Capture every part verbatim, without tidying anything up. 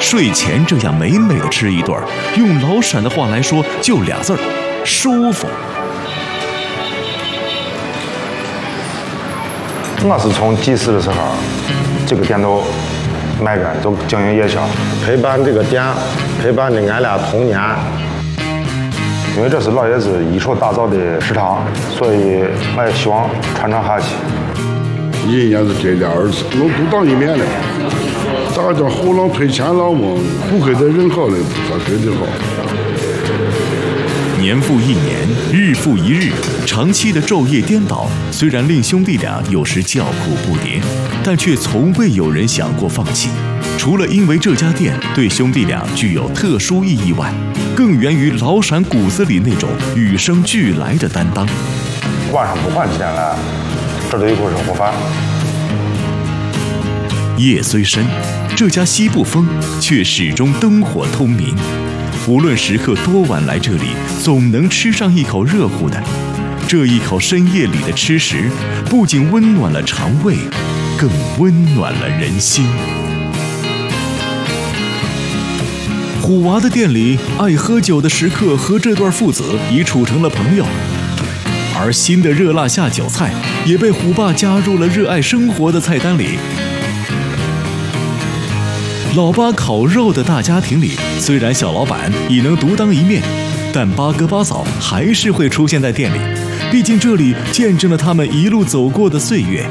睡前这样美美的吃一顿，用老陕的话来说，就俩字儿：舒服。 我是从记事的时候，这个店头买着就经营夜宵，陪伴这个店，陪伴着俺俩童年。因为这是老爷子一手打造的食堂，所以我也希望传承下去。 人家是这点儿能独当一面的，大家后浪推前浪嘛，顾客的认可的，他绝对好。 年复一年，日复一日，长期的昼夜颠倒，虽然令兄弟俩有时叫苦不迭，但却从未有人想过放弃。除了因为这家店对兄弟俩具有特殊意义外，更源于老陕骨子里那种与生俱来的担当。 晚上不管几点了，这就一口生活饭。 夜虽深，这家西部风却始终灯火通明。无论时刻多晚来这里，总能吃上一口热乎的。这一口深夜里的吃食，不仅温暖了肠胃，更温暖了人心。虎娃的店里，爱喝酒的食客和这对父子已处成了朋友，而新的热辣下酒菜也被虎爸加入了热爱生活的菜单里。老八烤肉的大家庭里，虽然小老板已能独当一面，但八哥八嫂还是会出现在店里，毕竟这里见证了他们一路走过的岁月。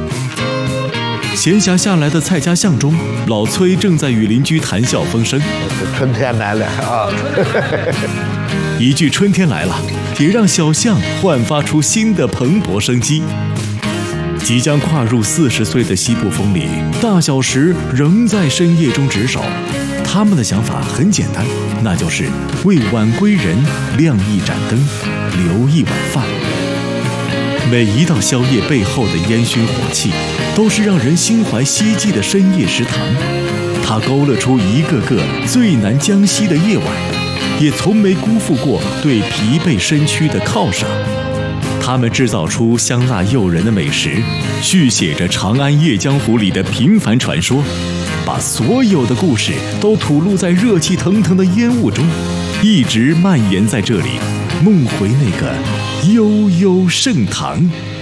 闲暇下来的蔡家巷中，老崔正在与邻居谈笑风生。 春天来了啊！ 一句春天来了，也让小巷焕发出新的蓬勃生机。即将跨入四十岁的西部风里，大小时仍在深夜中值守。他们的想法很简单，那就是为晚归人亮一盏灯，留一碗饭。每一道宵夜背后的烟熏火气，都是让人心怀希冀的深夜食堂。它勾勒出一个个最难将息的夜晚，也从没辜负过对疲惫身躯的犒赏。他们制造出香辣诱人的美食，续写着长安夜江湖里的平凡传说，把所有的故事都吐露在热气腾腾的烟雾中，一直蔓延在这里，梦回那个悠悠盛唐。